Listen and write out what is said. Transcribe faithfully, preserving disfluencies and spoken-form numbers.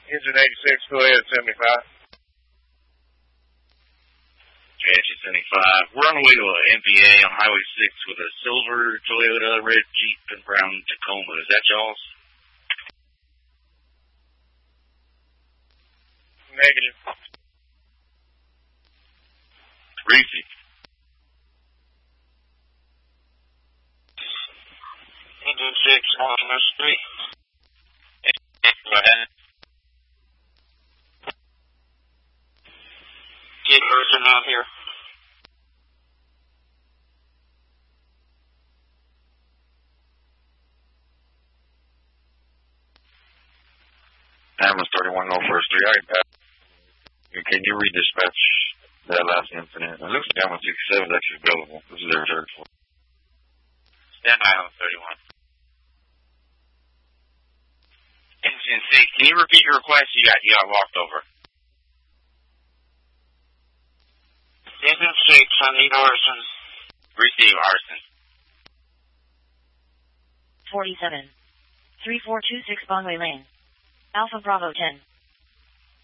Engine eighty-six, go ahead, seventy-five. Engine seventy-five. We're on the way to an M P A on Highway six with a silver Toyota, red Jeep, and brown Tacoma. Is that y'all's? Negative. Reese. Engine six, Altimus Street. Go ahead. Get person out here. Ambulance thirty-one oh first three. I got. Can you redispatch that last incident? It looks like ambulance sixty-seven is actually available. This is their reserve for. Stand by on thirty-one. Engine six, can you repeat your request? You got you got walked over. Engine six, I need arson. Receive arson. forty-seven. three four two six Bonway Lane. Alpha Bravo ten.